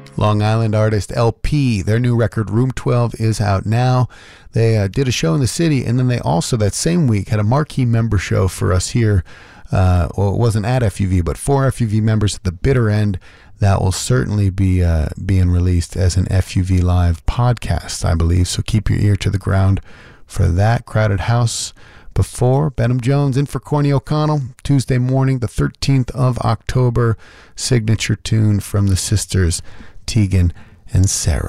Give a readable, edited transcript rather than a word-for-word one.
Long Island artist LP. Their new record, Room 12, is out now. They did a show in the city, and then they also, that same week, had a marquee member show for us here. Well, it wasn't at FUV, but for FUV members at the bitter end. That will certainly be being released as an FUV Live podcast, I believe. So keep your ear to the ground for that. Crowded House before. Benham Jones in for Corny O'Connell. Tuesday morning, the 13th of October. Signature tune from the sisters Tegan and Sarah.